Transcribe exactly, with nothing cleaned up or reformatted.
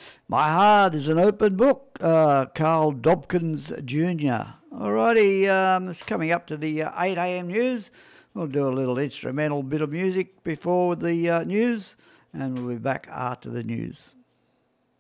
My Heart is an Open Book, uh, Carl Dobkins Junior Alrighty, um, it's coming up to the uh, eight a m news. We'll do a little instrumental bit of music before the uh, news, and we'll be back after the news.